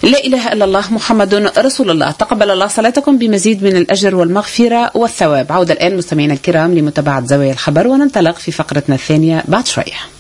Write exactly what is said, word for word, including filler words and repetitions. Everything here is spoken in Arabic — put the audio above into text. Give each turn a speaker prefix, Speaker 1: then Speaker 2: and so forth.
Speaker 1: لا إله إلا الله محمد رسول الله. تقبل الله صلاتكم بمزيد من الأجر والمغفرة والثواب. عودة الآن مستمعينا الكرام لمتابعة زوايا الخبر، وننطلق في فقرتنا الثانية بعد شوية.